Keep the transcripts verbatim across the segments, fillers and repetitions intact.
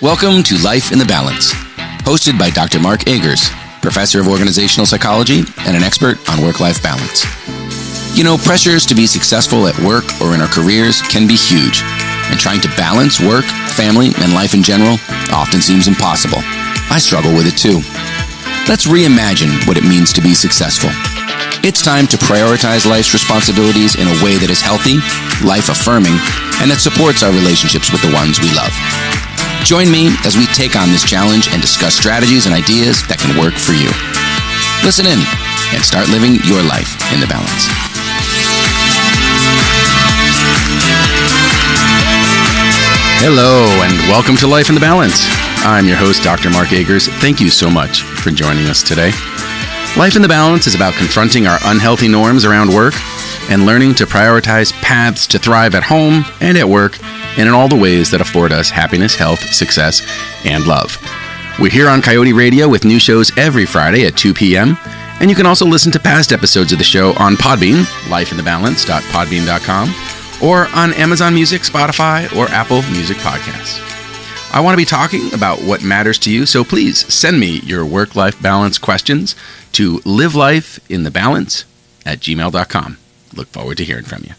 Welcome to Life in the Balance, hosted by Doctor Mark Agers, professor of organizational psychology and an expert on work-life balance. You know, pressures to be successful at work or in our careers can be huge, and trying to balance work, family, and life in general often seems impossible. I struggle with it too. Let's reimagine what it means to be successful. It's time to prioritize life's responsibilities in a way that is healthy, life-affirming, and that supports our relationships with the ones we love. Join me as we take on this challenge and discuss strategies and ideas that can work for you. Listen in and start living your life in the balance. Hello and welcome to Life in the Balance. I'm your host, Doctor Mark Agers. Thank you so much for joining us today. Life in the Balance is about confronting our unhealthy norms around work and learning to prioritize paths to thrive at home and at work and in all the ways that afford us happiness, health, success, and love. We're here on Coyote Radio with new shows every Friday at two p.m., and you can also listen to past episodes of the show on Podbean, life in the balance dot podbean dot com, or on Amazon Music, Spotify, or Apple Music Podcasts. I want to be talking about what matters to you, so please send me your work-life balance questions to livelifeinthebalance at gmail dot com. Look forward to hearing from you.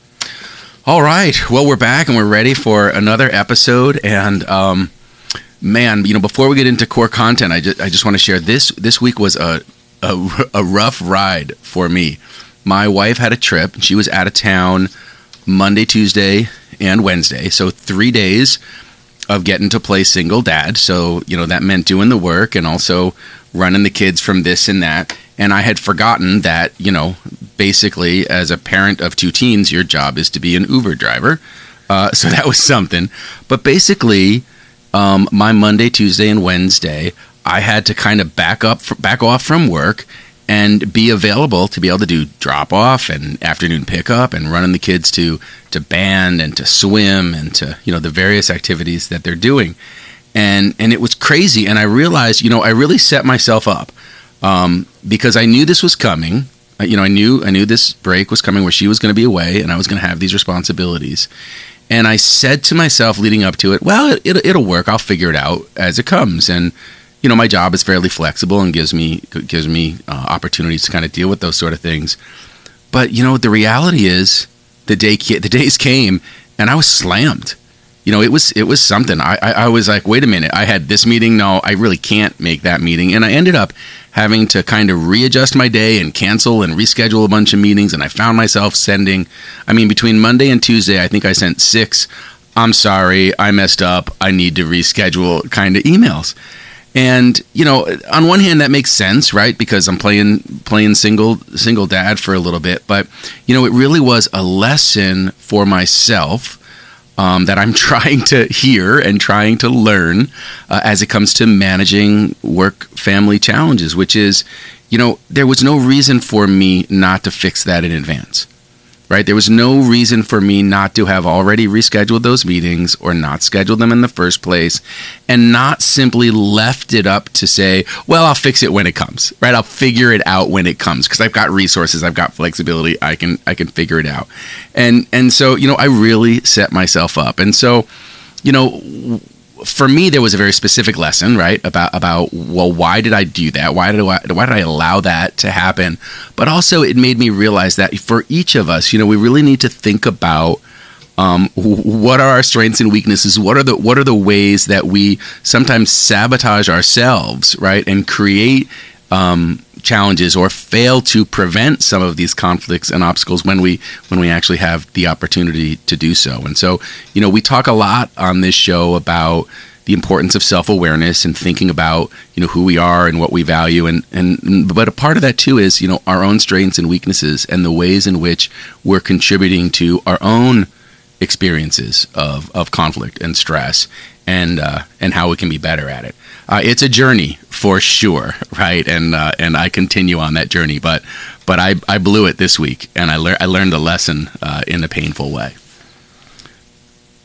All right. Well, we're back and we're ready for another episode. And um, man, you know, before we get into core content, I just I just want to share this. This week was a, a a rough ride for me. My wife had a trip. She was out of town Monday, Tuesday, and Wednesday. So three days of getting to play single dad. So, you know, that meant doing the work and also running the kids from this and that. And I had forgotten that, you know, basically as a parent of two teens, your job is to be an Uber driver. Uh, so that was something. But basically, um, my Monday, Tuesday, and Wednesday, I had to kind of back up, back off from work and be available to be able to do drop off and afternoon pickup and running the kids to to band and to swim and to, you know, the various activities that they're doing. And and it was crazy. And I realized, you know, I really set myself up um, because I knew this was coming. You know, I knew I knew this break was coming where she was going to be away and I was going to have these responsibilities. And I said to myself leading up to it, well, it, it, it'll work. I'll figure it out as it comes. And you know, my job is fairly flexible and gives me gives me uh, opportunities to kind of deal with those sort of things. But you know, the reality is, the day the days came, and I was slammed. You know, it was it was something. I, I I was like, wait a minute, I had this meeting. No, I really can't make that meeting, and I ended up having to kind of readjust my day and cancel and reschedule a bunch of meetings. And I found myself sending, I mean, between Monday and Tuesday, I think I sent six. I'm sorry, I messed up. I need to reschedule kind of emails. And, you know, on one hand, that makes sense, right? Because I'm playing playing single single dad for a little bit. But, you know, it really was a lesson for myself um, that I'm trying to hear and trying to learn uh, as it comes to managing work-family challenges, which is, you know, there was no reason for me not to fix that in advance. Right? There was no reason for me not to have already rescheduled those meetings or not scheduled them in the first place and not simply left it up to say, well, I'll fix it when it comes, right? I'll figure it out when it comes because I've got resources, I've got flexibility, I can I can figure it out. And and so, you know, I really set myself up. And so, you know, for me, there was a very specific lesson, right, about, about well, why did I do that? Why did I, why did I allow that to happen? But also it made me realize that for each of us, you know, we really need to think about um, what are our strengths and weaknesses? What are the what are the ways that we sometimes sabotage ourselves, right, and create um, challenges or fail to prevent some of these conflicts and obstacles when we when we actually have the opportunity to do so. And so, you know, we talk a lot on this show about the importance of self-awareness and thinking about, you know, who we are and what we value. And, and but a part of that, too, is, you know, our own strengths and weaknesses and the ways in which we're contributing to our own experiences of, of conflict and stress and uh, and how we can be better at it. Uh, it's a journey for sure, right? And uh, and I continue on that journey, but but I, I blew it this week, and I, lear- I learned a lesson uh, in a painful way.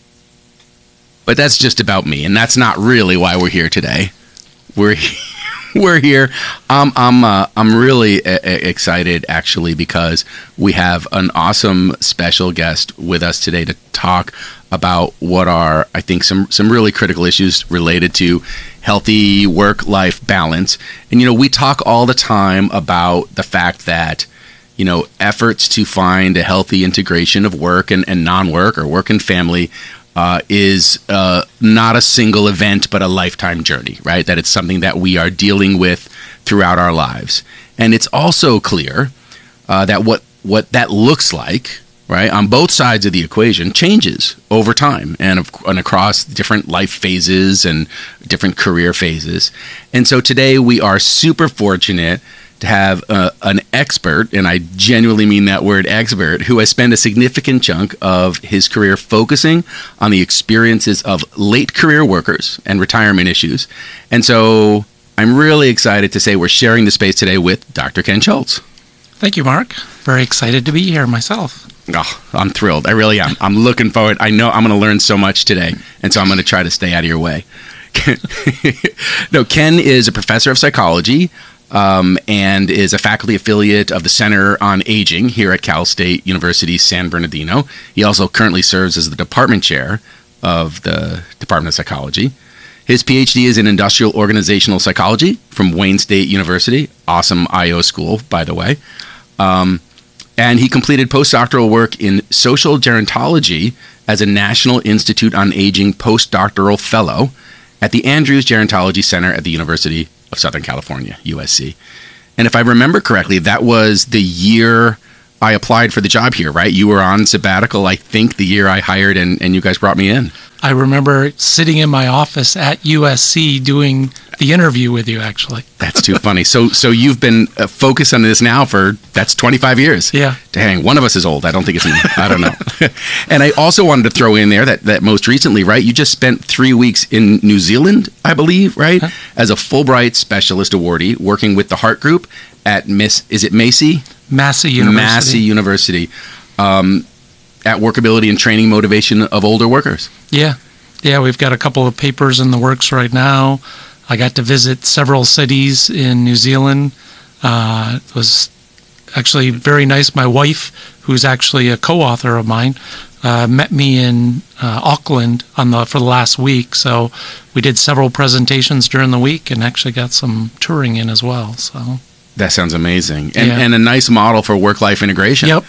But that's just about me, and that's not really why we're here today. We're we're here. Um, I'm uh, I'm really a- a- excited, actually, because we have an awesome special guest with us today to talk about what are, I think, some some really critical issues related to healthy work-life balance. And, you know, we talk all the time about the fact that, you know, efforts to find a healthy integration of work and, and non-work or work and family uh, is uh, not a single event, but a lifetime journey, right? That it's something that we are dealing with throughout our lives. And it's also clear uh, that what, what that looks like, right, on both sides of the equation changes over time and, of, and across different life phases and different career phases. And so today we are super fortunate to have uh, an expert, and I genuinely mean that word expert, who has spent a significant chunk of his career focusing on the experiences of late career workers and retirement issues. And so I'm really excited to say we're sharing the space today with Doctor Ken Schultz. Thank you, Mark. Very excited to be here myself. Oh, I'm thrilled. I really am. I'm looking forward. I know I'm going to learn so much today, and so I'm going to try to stay out of your way. No, Ken is a professor of psychology um, and is a faculty affiliate of the Center on Aging here at Cal State University, San Bernardino. He also currently serves as the department chair of the Department of Psychology. His P H D is in industrial organizational psychology from Wayne State University. Awesome I O school, by the way. Um, and he completed postdoctoral work in social gerontology as a National Institute on Aging postdoctoral fellow at the Andrews Gerontology Center at the University of Southern California, U S C. And if I remember correctly, that was the year I applied for the job here, right? You were on sabbatical, I think, the year I hired, and, and you guys brought me in. I remember sitting in my office at U S C doing the interview with you, actually. That's too funny. So so you've been uh, focused on this now for, that's twenty-five years. Yeah. Dang, one of us is old. I don't think it's me. I don't know. And I also wanted to throw in there that, that most recently, right, you just spent three weeks in New Zealand, I believe, right, huh? as a Fulbright Specialist Awardee working with the Heart Group at Miss, is it Massey? Massey University. Massey University. Um, at workability and training motivation of older workers. Yeah. Yeah, we've got a couple of papers in the works right now. I got to visit several cities in New Zealand. Uh, it was actually very nice. My wife, who's actually a co-author of mine, uh, met me in uh, Auckland on the for the last week. So we did several presentations during the week and actually got some touring in as well. So that sounds amazing. And, yeah. and a nice model for work-life integration. Yep.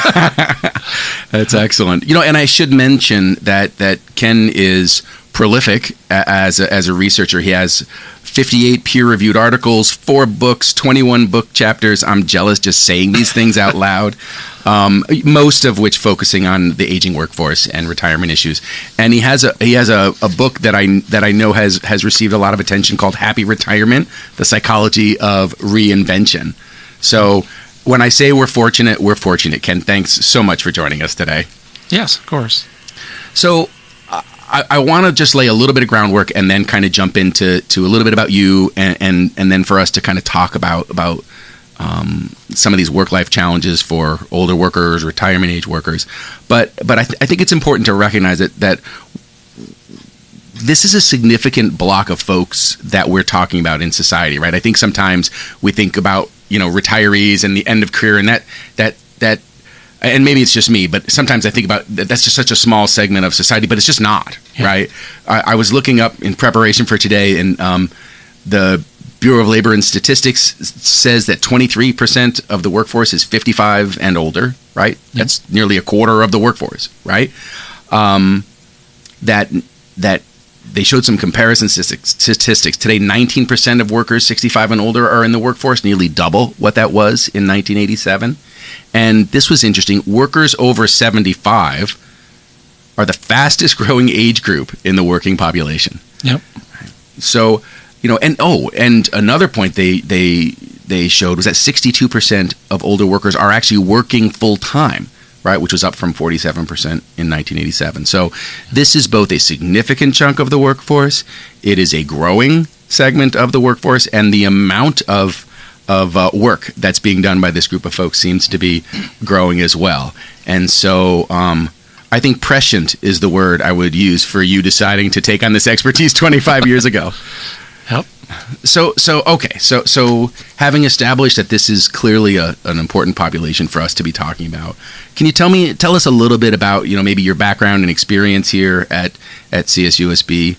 That's excellent. You know, and I should mention that, that Ken is prolific as a, as a researcher. He has fifty-eight peer-reviewed articles, four books, twenty-one book chapters. I'm jealous just saying these things out loud, um, most of which focusing on the aging workforce and retirement issues. And he has a he has a, a book that I that I know has has received a lot of attention called Happy Retirement: The Psychology of Reinvention. So when I say we're fortunate, we're fortunate. Ken, thanks so much for joining us today. Yes, of course. So I, I want to just lay a little bit of groundwork and then kind of jump into to a little bit about you, and, and, and then for us to kind of talk about about um, some of these work-life challenges for older workers, retirement age workers. But but I, th- I think it's important to recognize that that this is a significant block of folks that we're talking about in society, right? I think sometimes we think about, you know, retirees and the end of career, and that that that. And maybe it's just me, but sometimes I think about that that's just such a small segment of society, but it's just not, yeah. right? I, I was looking up in preparation for today, and um, the Bureau of Labor and Statistics says that twenty-three percent of the workforce is fifty-five and older, right? Yeah. That's nearly a quarter of the workforce, right? Um, that that they showed some comparison statistics. Today, nineteen percent of workers sixty-five and older are in the workforce, nearly double what that was in nineteen eighty-seven. And this was interesting. Workers over seventy-five are the fastest growing age group in the working population. Yep. So, you know, and oh, and another point they they they showed was that sixty-two percent of older workers are actually working full time, right, which was up from forty-seven percent in nineteen eighty-seven. So this is both a significant chunk of the workforce, it is a growing segment of the workforce, and the amount of of uh, work that's being done by this group of folks seems to be growing as well. And so um, I think prescient is the word I would use for you deciding to take on this expertise twenty-five years ago. Yep. So, so okay. So, so having established that this is clearly a, an important population for us to be talking about, can you tell me, tell us a little bit about, you know, maybe your background and experience here at, at C S U S B?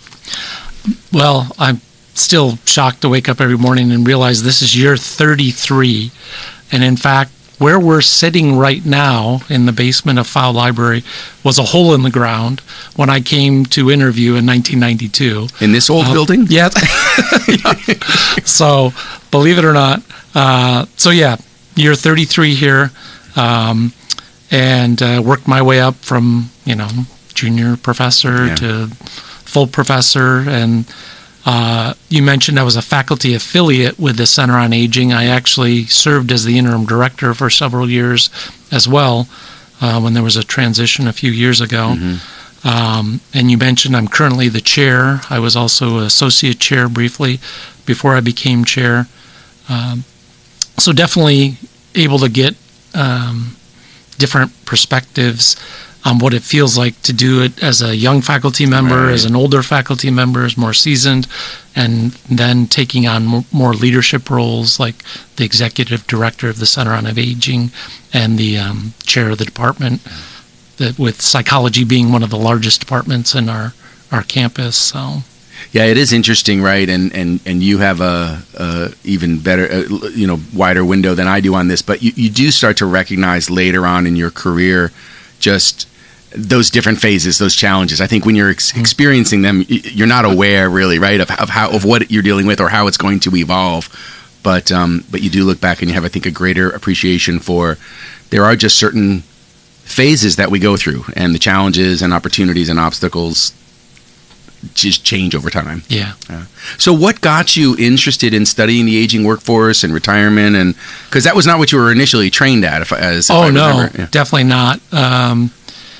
Well, I'm still shocked to wake up every morning and realize this is year thirty-three. And in fact, where we're sitting right now in the basement of Fowle Library was a hole in the ground when I came to interview in nineteen ninety-two. In this old uh, building? Yeah. yeah. So, believe it or not. Uh, so, yeah, year thirty-three here, um, and uh, worked my way up from, you know, junior professor yeah. to full professor. And Uh, you mentioned I was a faculty affiliate with the Center on Aging. I actually served as the interim director for several years as well uh, when there was a transition a few years ago. Mm-hmm. Um, and you mentioned I'm currently the chair. I was also associate chair briefly before I became chair. Um, so definitely able to get um, different perspectives on what it feels like to do it as a young faculty member, right. as an older faculty member, as more seasoned, and then taking on more leadership roles like the executive director of the Center on Aging and the um, chair of the department, that with psychology being one of the largest departments in our, our campus. So, yeah, it is interesting, right? And and, and you have a, a even better, uh, you know, wider window than I do on this, but you, you do start to recognize later on in your career just those different phases, those challenges. I think when you're ex- experiencing them, you're not aware really, right, of, of how of what you're dealing with or how it's going to evolve. But um, but you do look back and you have, I think, a greater appreciation for there are just certain phases that we go through, and the challenges and opportunities and obstacles just change over time. Yeah. Uh, so what got you interested in studying the aging workforce and retirement? And because that was not what you were initially trained at. If, as, if oh, I no, remember. Yeah. Definitely not. Um,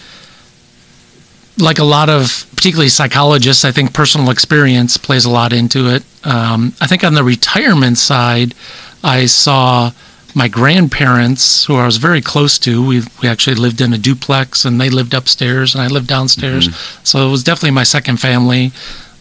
like a lot of, particularly psychologists, I think personal experience plays a lot into it. Um, I think on the retirement side, I saw my grandparents, who I was very close to. We we actually lived in a duplex, and they lived upstairs, and I lived downstairs. Mm-hmm. So it was definitely my second family.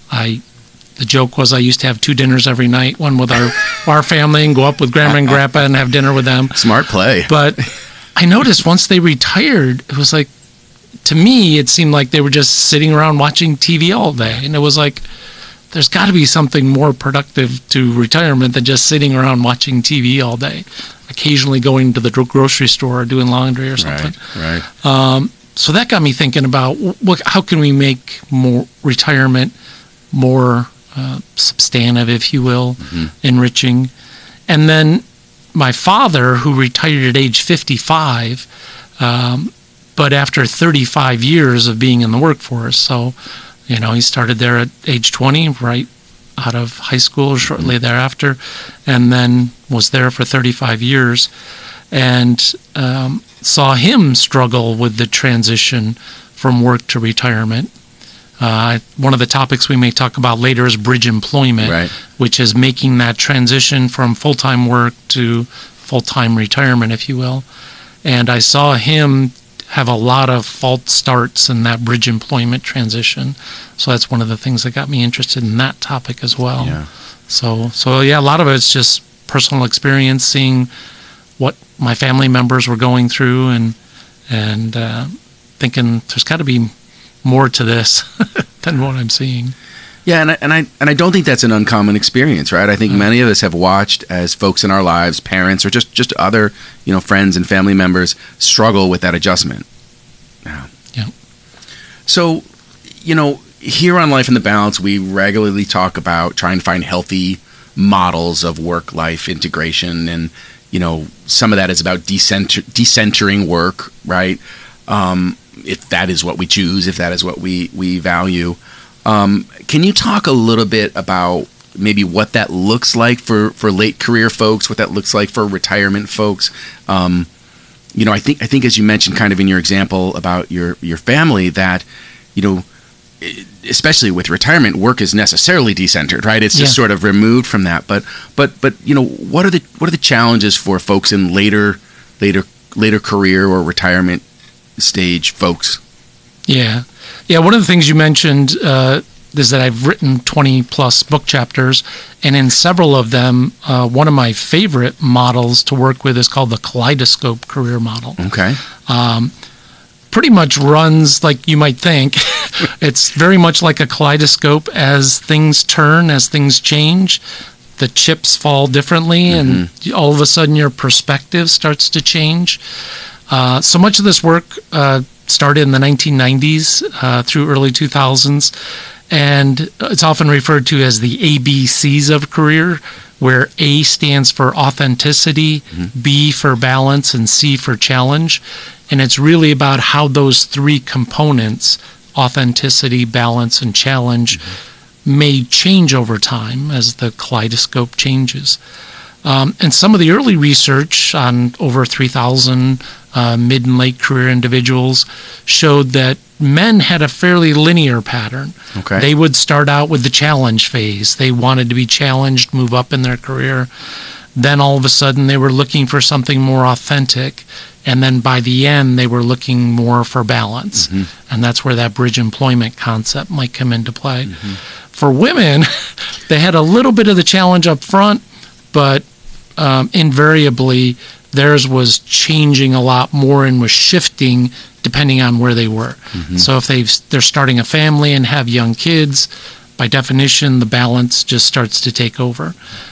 I the joke was I used to have two dinners every night, one with our our family, and go up with grandma and grandpa and have dinner with them. Smart play. But I noticed once they retired, it was like, to me, it seemed like they were just sitting around watching T V all day, and it was like, there's got to be something more productive to retirement than just sitting around watching T V all day. Occasionally going to the grocery store or doing laundry or something. Right, right. Um, so that got me thinking about what, how can we make more retirement more uh, substantive, if you will, mm-hmm. enriching. And then my father, who retired at age fifty-five, um, but after thirty-five years of being in the workforce, so you know he started there at age twenty, right out of high school shortly mm-hmm. thereafter, and then was there for thirty-five years, and um, saw him struggle with the transition from work to retirement. Uh, one of the topics we may talk about later is bridge employment, right. which is making that transition from full-time work to full-time retirement, if you will. And I saw him have a lot of false starts in that bridge employment transition. So that's one of the things that got me interested in that topic as well. Yeah. So, so yeah, a lot of it's just personal experience, seeing what my family members were going through, and and uh, thinking there's got to be more to this than what I'm seeing. Yeah, and I, and I and I don't think that's an uncommon experience, right? I think mm-hmm. many of us have watched as folks in our lives, parents, or just, just other, you know, friends and family members struggle with that adjustment. Yeah. Yeah. So, you know, here on Life in the Balance, we regularly talk about trying to find healthy models of work-life integration, and you know, some of that is about decenter- decentering work, right? Um, if that is what we choose, if that is what we we value. Um, can you talk a little bit about maybe what that looks like for, for late career folks, what that looks like for retirement folks? Um, you know, I think I think as you mentioned kind of in your example about your, your family, that, you know, especially with retirement, work is necessarily decentered, right? It's just yeah. sort of removed from that. But but but you know, what are the what are the challenges for folks in later later later career or retirement stage folks? Yeah. Yeah, one of the things you mentioned uh, is that I've written twenty plus book chapters, and in several of them, uh, one of my favorite models to work with is called the Kaleidoscope Career Model. Okay. Um, pretty much runs like you might think. It's very much like a kaleidoscope. As things turn, as things change, the chips fall differently, mm-hmm. and all of a sudden your perspective starts to change. Uh, so much of this work uh, started in the nineteen nineties uh, through early two thousands, and it's often referred to as the A B Cs of career, where A stands for authenticity, mm-hmm. B for balance, and C for challenge. And it's really about how those three components, authenticity, balance, and challenge, mm-hmm. may change over time as the kaleidoscope changes. Um, and some of the early research on over three thousand uh, mid and late career individuals showed that men had a fairly linear pattern. Okay. They would start out with the challenge phase. They wanted to be challenged, move up in their career. Then all of a sudden they were looking for something more authentic. And then by the end, they were looking more for balance. Mm-hmm. And that's where that bridge employment concept might come into play. Mm-hmm. For women, they had a little bit of the challenge up front, but um, invariably theirs was changing a lot more and was shifting depending on where they were. Mm-hmm. So if they've, they're starting a family and have young kids, by definition, the balance just starts to take over.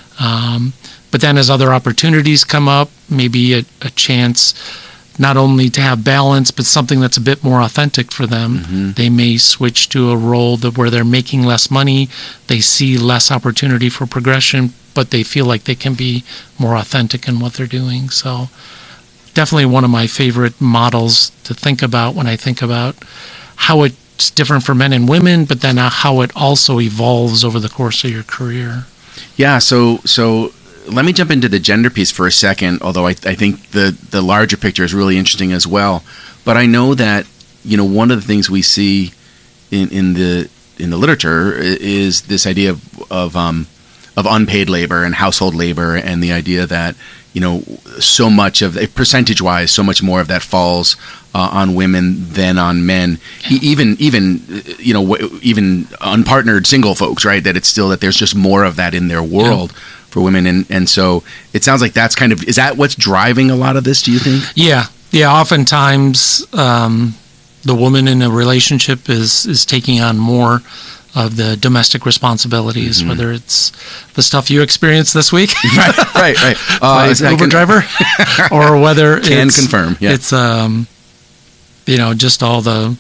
Um, but then as other opportunities come up, maybe a, a chance not only to have balance, but something that's a bit more authentic for them, mm-hmm. they may switch to a role that where they're making less money, they see less opportunity for progression, but they feel like they can be more authentic in what they're doing. So definitely one of my favorite models to think about when I think about how it's different for men and women, but then how it also evolves over the course of your career. Yeah, so so let me jump into the gender piece for a second, although I, I think the, the larger picture is really interesting as well. But I know that, you know, one of the things we see in, in the in the literature is this idea of of, um, of unpaid labor and household labor, and the idea that, you know, so much of, percentage-wise, so much more of that falls uh, on women than on men. E- even, even, you know, w- even unpartnered single folks, right? That it's still that there's just more of that in their world yeah. for women, and and so it sounds like that's kind of, is that what's driving a lot of this? Do you think? Yeah, yeah. Oftentimes, um, the woman in a relationship is is taking on more of the domestic responsibilities, mm-hmm. whether it's the stuff you experienced this week, right, right, right, uh, as an Uber can, driver, or whether can it's, confirm, yeah. it's um, you know, just all the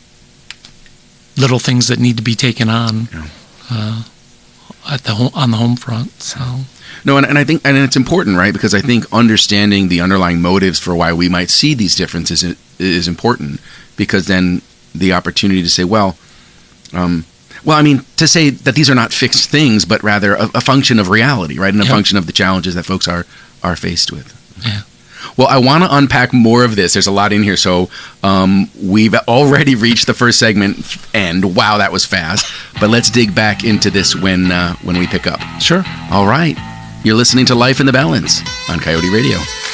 little things that need to be taken on yeah. uh, at the home, on the home front. So no, and, and I think, and it's important, right? Because I think understanding the underlying motives for why we might see these differences is, is important, because then the opportunity to say, well, um. Well, I mean, to say that these are not fixed things, but rather a, a function of reality, right? And a yep. function of the challenges that folks are, are faced with. Yeah. Well, I want to unpack more of this. There's a lot in here. So um, we've already reached the first segment end. Wow, that was fast. But let's dig back into this when uh, when we pick up. Sure. All right. You're listening to Life in the Balance on Coyote Radio.